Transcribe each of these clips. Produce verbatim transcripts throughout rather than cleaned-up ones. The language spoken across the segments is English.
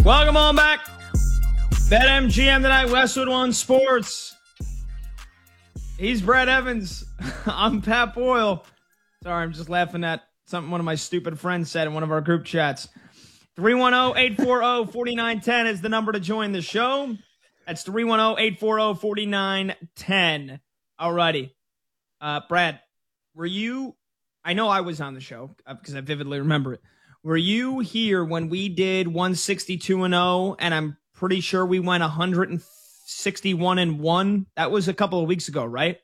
Welcome on back. BetMGM tonight, Westwood One Sports. He's Brad Evans. I'm Pat Boyle. Sorry, I'm just laughing at something one of my stupid friends said in one of our group chats. three one zero, eight four zero, four nine one zero is the number to join the show. That's three one zero, eight four zero, four nine one zero. Alrighty. Uh, Brad, were you, I know I was on the show because I vividly remember it. Were you here when we did one sixty-two and oh, and I'm pretty sure we went one sixty-one and one? That was a couple of weeks ago, right?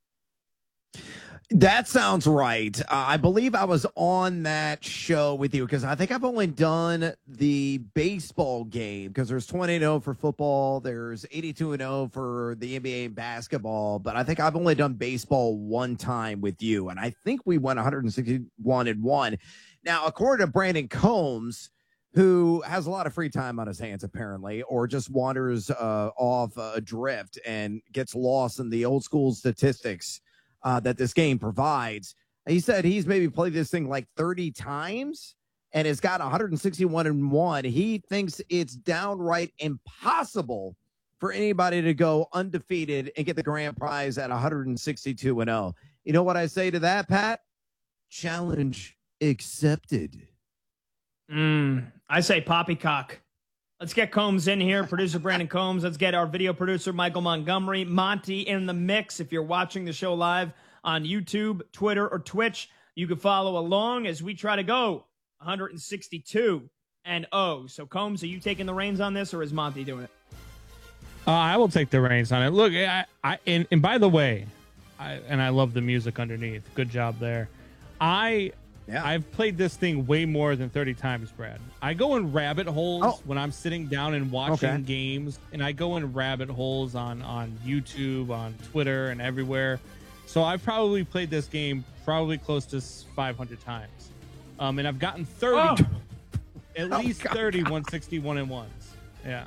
That sounds right. Uh, I believe I was on that show with you because I think I've only done the baseball game because there's twenty and oh for football. There's eighty-two and oh for the N B A and basketball. But I think I've only done baseball one time with you. And I think we went one sixty-one and one. Now, according to Brandon Combs, who has a lot of free time on his hands, apparently, or just wanders uh, off uh, adrift and gets lost in the old school statistics uh, that this game provides. He said he's maybe played this thing like thirty times and has got one sixty-one and one. He thinks it's downright impossible for anybody to go undefeated and get the grand prize at one sixty-two and oh. You know what I say to that, Pat? Challenge accepted. Mm, I say poppycock. Let's get Combs in here. Producer Brandon Combs. Let's get our video producer, Michael Montgomery. Monty in the mix. If you're watching the show live on YouTube, Twitter, or Twitch, you can follow along as we try to go one sixty-two and oh. So, Combs, are you taking the reins on this, or is Monty doing it? Uh, I will take the reins on it. Look, I, I and, and by the way, I, and I love the music underneath. Good job there. I... Yeah. I've played this thing way more than thirty times, Brad. I go in rabbit holes oh. when I'm sitting down and watching okay. games, and I go in rabbit holes on, on YouTube, on Twitter, and everywhere. So I've probably played this game probably close to five hundred times. Um, and I've gotten thirty, oh. at oh, least God. thirty one sixty-one and ones. Yeah.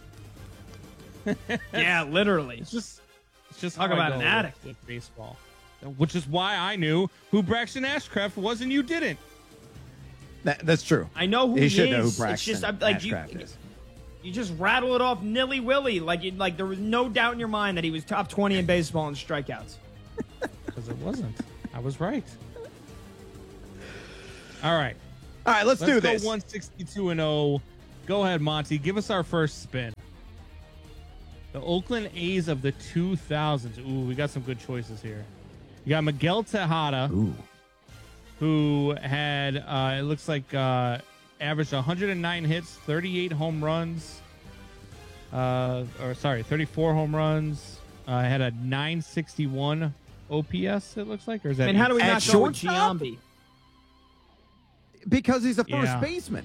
Yeah, literally. It's just, it's just talk about an addict with, with baseball. Which is why I knew who Braxton Ashcraft was and you didn't. That, that's true. I know who he, he should is. Know who Braxton it's just I'm, like Ashcraft you, is. You just rattle it off nilly willy, like you, like there was no doubt in your mind that he was top twenty in baseball in strikeouts. Because it wasn't. I was right. All right. All right. Let's, let's do go this. one sixty-two and oh. Go ahead, Monty. Give us our first spin. The Oakland A's of the two thousands. Ooh, we got some good choices here. You got Miguel Tejada, Ooh. who had, uh, it looks like, uh, averaged one hundred nine hits, thirty-eight home runs, uh, or sorry, thirty-four home runs, uh, had a nine sixty-one O P S, it looks like, or is that? And how do we not go with Giambi? Because he's a first yeah. baseman.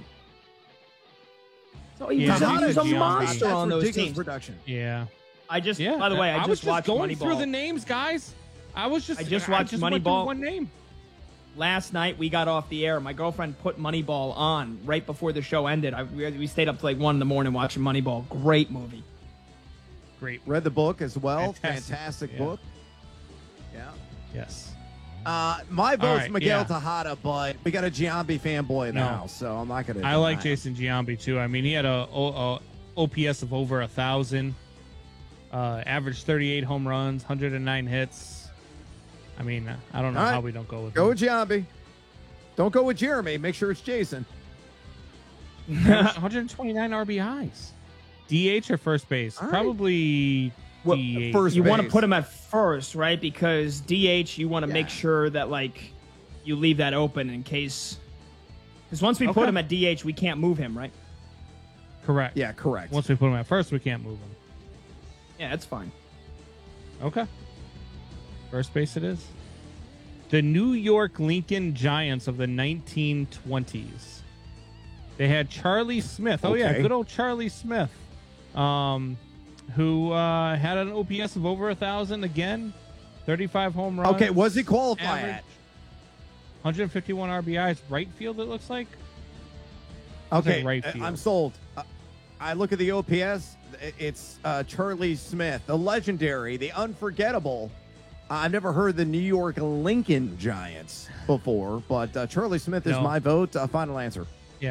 So he yeah, was, he was a Giambi. monster on those ridiculous teams. Production. Yeah. I just, yeah. by the way, I, I just was just watched going Moneyball. through the names, guys. I was just I just watched I just Moneyball. One name. Last night we got off the air. My girlfriend put Moneyball on right before the show ended. I, we, we stayed up to like one in the morning watching Moneyball. Great movie. Great. Read the book as well. Fantastic, Fantastic yeah. book. Yeah. Yes. Uh, my vote's right, Miguel yeah. Tejada, but we got a Giambi fanboy in the No. house, so I'm not going to. I like Jason Giambi too. I mean, he had a, a, a O P S of over a thousand. Uh, averaged thirty-eight home runs, one hundred nine hits. I mean, I don't know right. how we don't go with Go him. with Giambi. Don't go with Jeremy. Make sure it's Jason. one hundred twenty-nine R B Is. D H or first base? Right. Probably well, D H. First you base. want to put him at first, right? Because D H, you want to yeah. make sure that like you leave that open in case. Because once we okay. put him at D H, we can't move him, right? Correct. Yeah, correct. Once we put him at first, we can't move him. Yeah, that's fine. Okay. First base it is. The New York Lincoln Giants of the nineteen twenties. They had Charlie Smith. Oh, okay. yeah, good old Charlie Smith. Um, who uh, had an O P S of over one thousand again. thirty-five home runs. Okay, was he qualify average, at? one hundred fifty-one R B Is. Right field, it looks like. Okay, right field. I'm sold. Uh, I look at the O P S. It's uh, Charlie Smith, the legendary, the unforgettable. I've never heard the New York Lincoln Giants before, but uh, Charlie Smith is no. my vote. Uh, final answer. Yeah.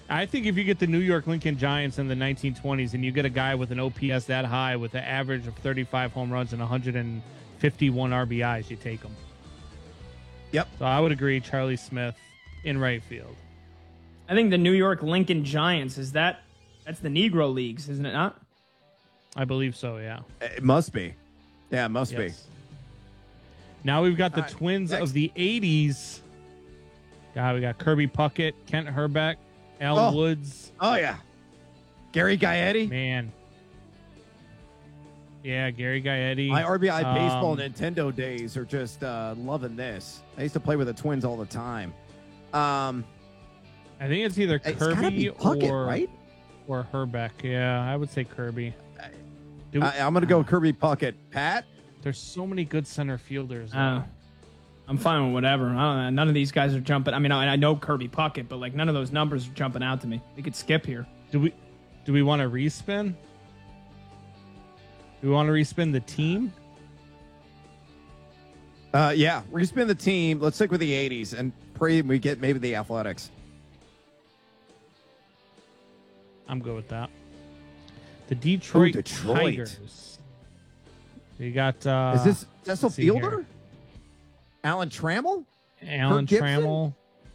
I think if you get the New York Lincoln Giants in the nineteen twenties and you get a guy with an O P S that high with an average of thirty-five home runs and one hundred fifty-one R B Is, you take him. Yep. So I would agree, Charlie Smith in right field. I think the New York Lincoln Giants, is that, that's the Negro Leagues, isn't it not? I believe so, yeah. It must be. Yeah, it must Yes. be. Now we've got the All right, twins next. of the eighties. God, we got Kirby Puckett, Kent Herbeck, Al Oh. Woods. Oh, yeah. Gary Gaetti. Man. Yeah, Gary Gaetti. My R B I baseball Um, Nintendo days are just uh, loving this. I used to play with the Twins all the time. Um, I think it's either it's gotta Kirby be Puckett, or right? or Herbeck. Yeah, I would say Kirby. Do we- I, I'm going to go Kirby Puckett. Pat? There's so many good center fielders. though. Uh, I'm fine with whatever. I don't know. None of these guys are jumping. I mean, I, I know Kirby Puckett, but like none of those numbers are jumping out to me. We could skip here. Do we do we want to respin? Do we want to respin the team? Uh, yeah, respin the team. Let's stick with the eighties and pray we get maybe the Athletics. I'm good with that. The Detroit, Ooh, Detroit. Tigers. You got uh Is this Cecil let's see here. Fielder? Alan Trammell? Alan Kirk Gibson? Trammell.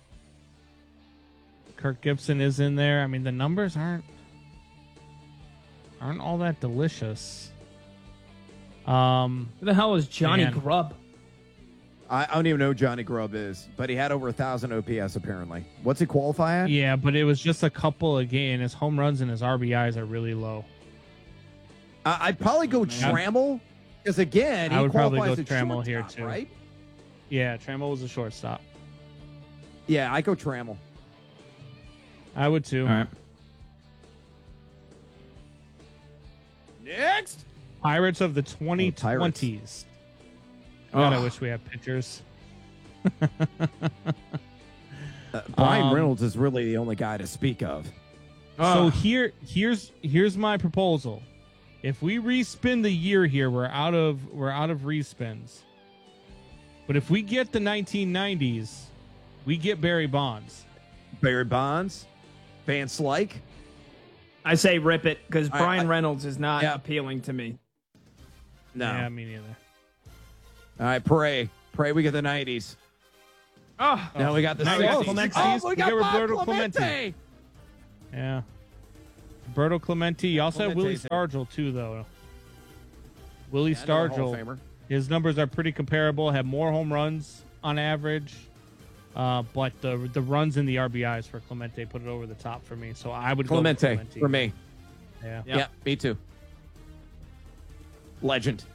Kirk Gibson is in there. I mean, the numbers aren't aren't all that delicious. Um, Who the hell is Johnny Man. Grubb? I, I don't even know who Johnny Grubb is, but he had over a thousand O P S apparently. What's he qualify at? yeah, but it was just a couple of games. His home runs and his R B Is are really low. Uh, I'd probably go Trammell because again, he I would probably qualifies go at Trammell here, shortstop, too. right? Yeah, Trammell was a shortstop. Yeah, I go Trammell. I would too. All right. Next, Pirates of the twenty twenties. God, I Ugh. wish we had pictures. uh, Brian Um, Reynolds is really the only guy to speak of. So Ugh. here, here's here's my proposal. If we respin the year here, we're out of we're out of respins. But if we get the nineteen nineties, we get Barry Bonds. Barry Bonds, Van Slyke. I say rip it because I- Brian I- Reynolds is not Yeah. appealing to me. No. Yeah, me neither. All right, pray, pray we get the nineties. Oh, Now we got the Now we got sixties. Clemente. Oh, we We got got Bob Roberto Clemente. Clemente. Yeah. Roberto Clemente. You also have Willie Clemente's in. Stargell too, though. Willie Yeah, another Hall of Stargell. Famer. His numbers are pretty comparable. Have more home runs on average, uh, but the the runs and the R B Is for Clemente put it over the top for me. So I would Clemente, go with Clemente for me. Yeah. Yep. Yeah, me too. Legend.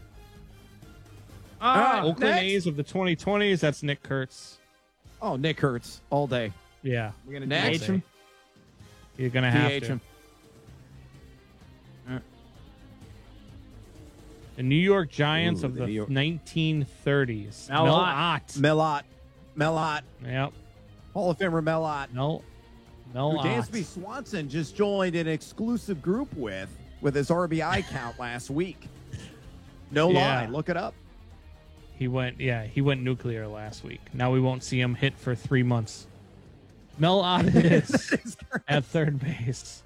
Ah, Oakland next. A's of the twenty twenties. That's Nick Kurtz. Oh, Nick Hurts all day. Yeah, we're gonna Next. D H him. you're gonna have D H to. him. The New York Giants Ooh, of the the New York- nineteen thirties. Mel Mel Ott. Ott. Melot. Melot. Yep. Hall of Famer Melot. Mel. Mel Who Ott. Dansby Swanson just joined an exclusive group with with his R B I count last week. No Yeah. lie, look it up. He went, yeah, he went nuclear last week. Now we won't see him hit for three months. Mel Ott is at third base.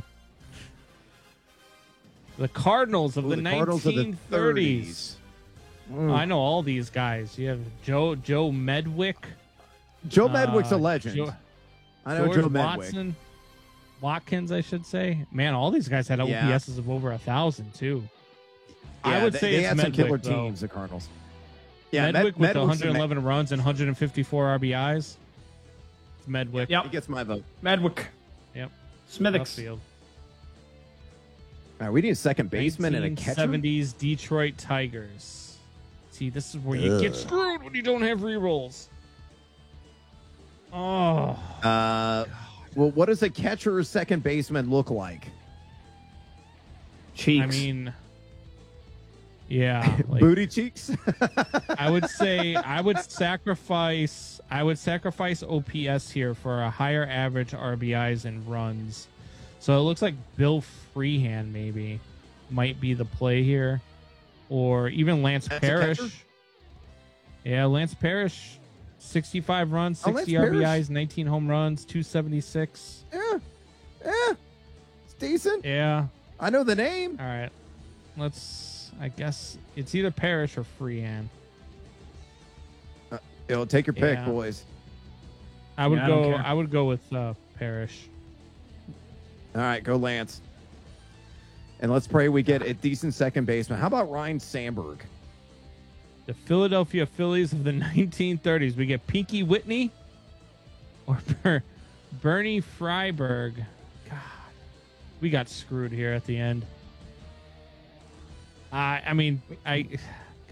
The Cardinals of Ooh, the, the Cardinals of the nineteen thirties. Mm. I know all these guys. You have Joe Joe Medwick. Joe Medwick's a uh, legend. Jo- I know George Joe Medwick. Watson, Watkins, I should say. Man, all these guys had Yeah. O P S's of over a thousand too. Yeah, I would they, say they it's had Medwick, some killer though. teams, the Cardinals. Yeah, Medwick Med- with the Medwick's one hundred the eleven runs and one hundred fifty-four R B Is. It's Medwick. ma- Yep. He gets my vote. Medwick. Yep. Smithix. Outfield. All right, we need a second baseman and a catcher. seventies Detroit Tigers. See, this is where you get screwed when you don't have rerolls. Oh, Uh, well, what does a catcher or second baseman look like? Cheeks. I mean, yeah, like, Booty cheeks. I would say I would sacrifice I would sacrifice O P S here for a higher average R B Is and runs. So it looks like Bill Freehan maybe might be the play here, or even Lance That's a Parrish. catcher? Yeah, Lance Parrish, sixty-five runs, Oh, Lance sixty R B Is, Parrish. nineteen home runs, two seventy-six. yeah, Eh, it's decent. Yeah. I know the name. All right. Let's, I guess it's either Parrish or Freehan. Uh, it'll take your pick, Yeah. boys. I would Yeah, I don't go, care. I would go with uh, Parrish. All right, go Lance. And let's pray we get a decent second baseman. How about Ryan Sandberg? The Philadelphia Phillies of the nineteen thirties. We get Pinky Whitney or Ber- Bernie Freiberg. God, we got screwed here at the end. I, I mean, I. God.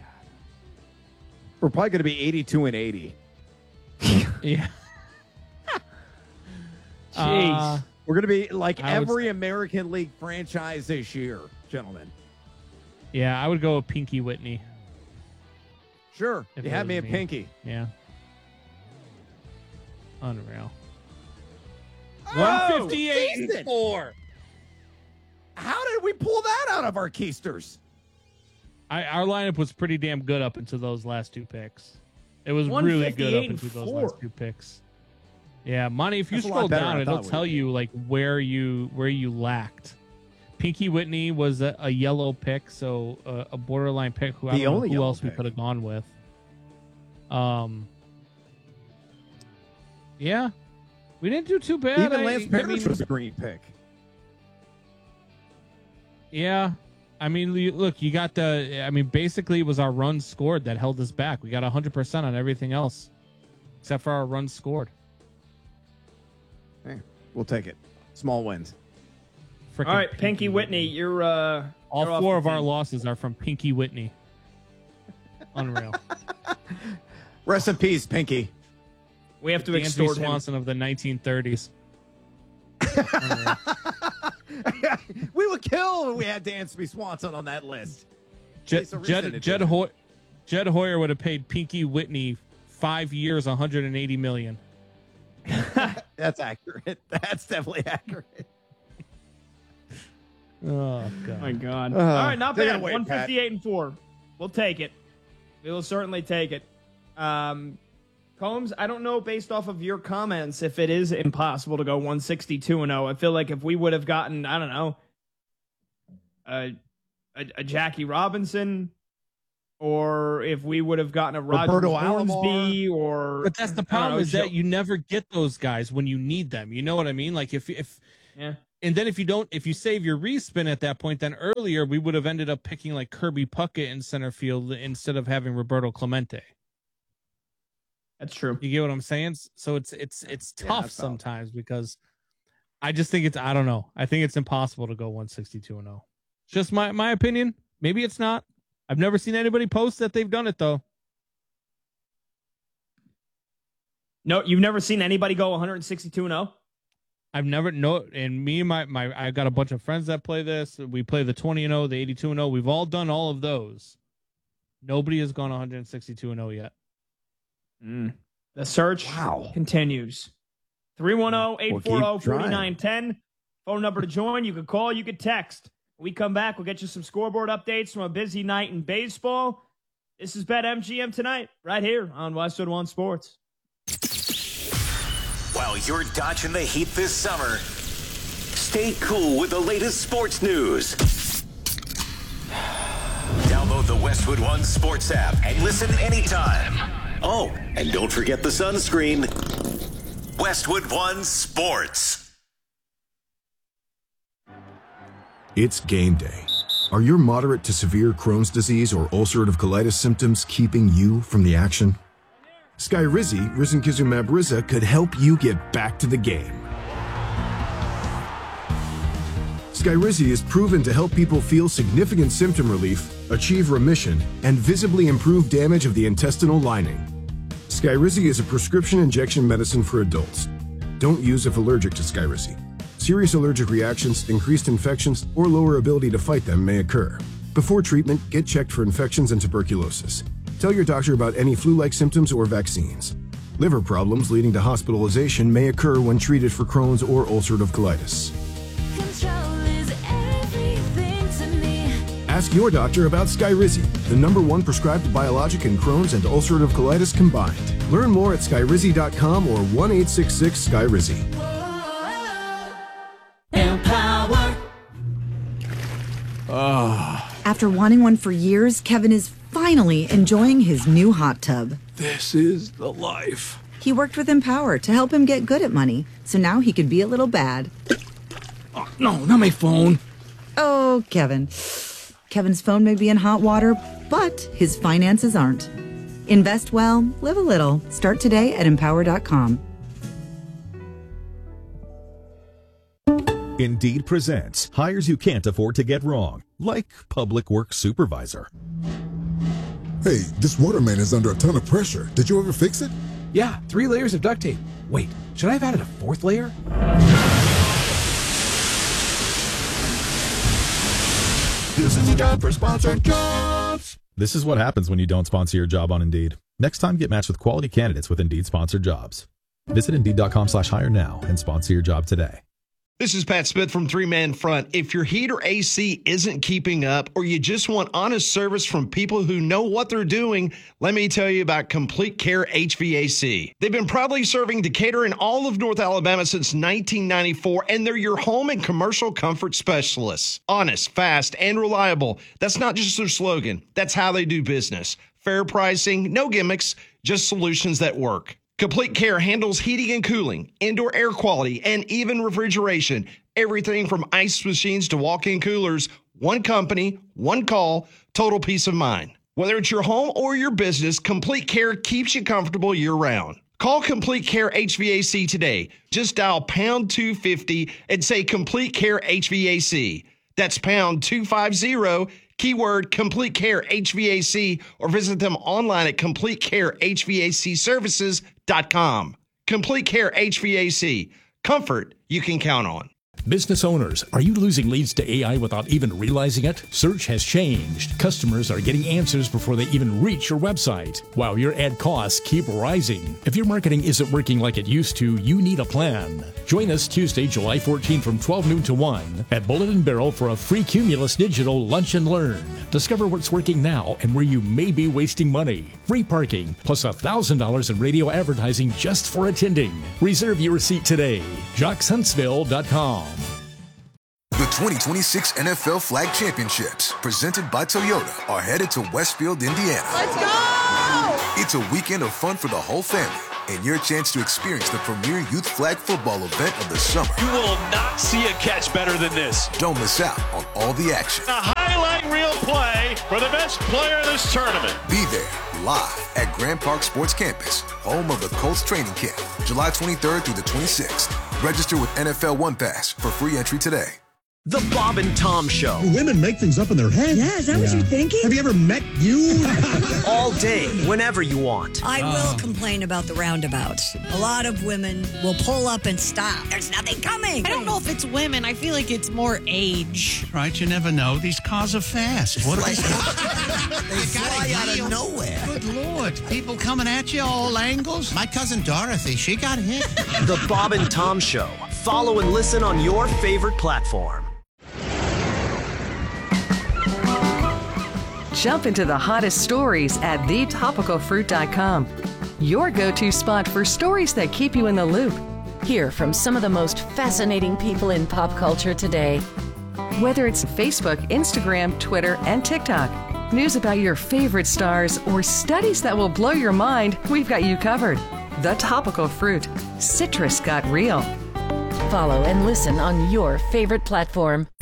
We're probably going to be eighty-two and eighty. Yeah. Jeez. Uh, We're going to be like I would every say- American League franchise this year, gentlemen. yeah, I would go with Pinky Whitney. Sure. If You it had was me at me. Pinky. Yeah. Unreal. Oh, one fifty-eight and decent. four. How did we pull that out of our keisters? I, our lineup was pretty damn good up until those last two picks. It was really good up one fifty-eight and until those four. last two picks. Yeah, Monty, if you That's a lot scroll better than down, I it'll thought we tell would. you like where you where you lacked. Pinky Whitney was a, a yellow pick, so uh, a borderline pick. Who I The don't know only who yellow else we pick. could have gone with. Um. Yeah, we didn't do too bad. Even I- Lance I Parrish mean, was a green pick. Yeah. I mean, you- look, you got the. I mean, basically, it was our runs scored that held us back. We got one hundred percent on everything else, except for our runs scored. Hey, we'll take it. Small wins. Frickin' All right, Pinky Whitney, you're uh All you're off four the of our team. losses are from Pinky Whitney. Unreal. Rest in peace, Pinky. We have to Dansby extort him. Swanson of the nineteen thirties. We would kill if we had Dansby Swanson on that list. Jed, There's a reason Jed, it Jed, did. Hoy- Jed Hoyer would have paid Pinky Whitney five years, one hundred eighty million. That's accurate. That's definitely accurate. Oh Oh god. my God. Uh, All right, not take it bad. away, one fifty-eight and four. We'll take it. We will certainly take it. Um, Combs, I don't know based off of your comments if it is impossible to go one sixty-two and oh. I feel like if we would have gotten, I don't know, a, a, a Jackie Robinson, or if we would have gotten a Roger Roberto Hornsby, or But that's the I don't problem know, is that Joe- you never get those guys when you need them. You know what I mean? Like if if yeah. and then if you don't if you save your respin at that point, then earlier we would have ended up picking like Kirby Puckett in center field instead of having Roberto Clemente. That's true. You get what I'm saying? So it's it's it's Yeah, tough that's valid. sometimes because I just think it's I don't know. I think it's impossible to go one sixty-two and oh. Just my my opinion. Maybe it's not. I've never seen anybody post that they've done it though. No, you've never seen anybody go one sixty-two and oh? I've never no and me and my my I got a bunch of friends that play this. We play the twenty and oh, the eighty-two and oh. We've all done all of those. Nobody has gone one sixty-two and oh yet. Mm. The search Wow. continues. three one zero, eight four zero, We'll keep four nine one zero. Phone number to join. You can call, you can text. When we come back, we'll get you some scoreboard updates from a busy night in baseball. This is BetMGM tonight, right here on Westwood One Sports. While you're dodging the heat this summer, stay cool with the latest sports news. Download the Westwood One Sports app and listen anytime. Oh, and don't forget the sunscreen. Westwood One Sports. It's game day. Are your moderate to severe Crohn's disease or ulcerative colitis symptoms keeping you from the action? Skyrizi, risankizumab Riza, could help you get back to the game. Skyrizi is proven to help people feel significant symptom relief, achieve remission, and visibly improve damage of the intestinal lining. Skyrizi is a prescription injection medicine for adults. Don't use if allergic to Skyrizi. Serious allergic reactions, increased infections, or lower ability to fight them may occur. Before treatment, get checked for infections and tuberculosis. Tell your doctor about any flu-like symptoms or vaccines. Liver problems leading to hospitalization may occur when treated for Crohn's or ulcerative colitis. Control is everything to me. Ask your doctor about Skyrizi, the number one prescribed biologic in Crohn's and ulcerative colitis combined. Learn more at skyrizi dot com or one eight six six Skyrizi. After wanting one for years, Kevin is finally enjoying his new hot tub. This is the life. He worked with Empower to help him get good at money, so now he can be a little bad. Oh, no, not my phone. Oh, Kevin. Kevin's phone may be in hot water, but his finances aren't. Invest well, live a little. Start today at empower dot com. Indeed presents hires you can't afford to get wrong, like public works supervisor. Hey, this water main is under a ton of pressure. Did you ever fix it? Yeah, three layers of duct tape. Wait, should I have added a fourth layer? This is a job for sponsored jobs. This is what happens when you don't sponsor your job on Indeed. Next time, get matched with quality candidates with Indeed sponsored jobs. Visit Indeed.com slash hire now and sponsor your job today. This is Pat Smith from Three Man Front. If your heat or A C isn't keeping up, or you just want honest service from people who know what they're doing, let me tell you about Complete Care H V A C. They've been proudly serving Decatur and all of North Alabama since nineteen ninety-four, and they're your home and commercial comfort specialists. Honest, fast, and reliable. That's not just their slogan. That's how they do business. Fair pricing, no gimmicks, just solutions that work. Complete Care handles heating and cooling, indoor air quality, and even refrigeration. Everything from ice machines to walk-in coolers. One company, one call, total peace of mind. Whether it's your home or your business, Complete Care keeps you comfortable year-round. Call Complete Care H V A C today. Just dial pound two fifty and say Complete Care H V A C. That's pound two fifty, keyword Complete Care H V A C, or visit them online at complete care h v a c services dot com. Complete Care H V A C. Comfort you can count on. Business owners, are you losing leads to A I without even realizing it? Search has changed. Customers are getting answers before they even reach your website, while your ad costs keep rising. If your marketing isn't working like it used to, you need a plan. Join us Tuesday, July fourteenth from twelve noon to one at Bullet and Barrel for a free Cumulus Digital Lunch and Learn. Discover what's working now and where you may be wasting money. Free parking, plus one thousand dollars in radio advertising just for attending. Reserve your seat today. jocks huntsville dot com. The twenty twenty-six N F L Flag Championships, presented by Toyota, are headed to Westfield, Indiana. Let's go! It's a weekend of fun for the whole family and your chance to experience the premier youth flag football event of the summer. You will not see a catch better than this. Don't miss out on all the action. A highlight reel play for the best player of this tournament. Be there live at Grand Park Sports Campus, home of the Colts training camp, July twenty-third through the twenty-sixth. Register with N F L One Pass for free entry today. The Bob and Tom Show. Do women make things up in their head? Yeah, is that yeah. what you're thinking? Have you ever met you? All day, whenever you want. I will oh. complain about the roundabouts. A lot of women will pull up and stop. There's nothing coming. I don't know if it's women. I feel like it's more age. Right, you never know. These cars are fast. What are they? They fly out of nowhere. Good Lord. People coming at you all angles. My cousin Dorothy, she got hit. The Bob and Tom Show. Follow and listen on your favorite platform. Jump into the hottest stories at the topical fruit dot com. Your go-to spot for stories that keep you in the loop. Hear from some of the most fascinating people in pop culture today. Whether it's Facebook, Instagram, Twitter, and TikTok, news about your favorite stars, or studies that will blow your mind, we've got you covered. The Topical Fruit. Citrus got real. Follow and listen on your favorite platform.